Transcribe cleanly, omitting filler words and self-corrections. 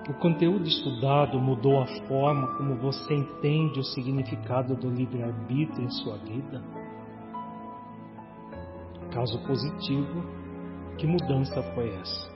O conteúdo estudado mudou a forma como você entende o significado do livre-arbítrio em sua vida? Caso positivo, que mudança foi essa?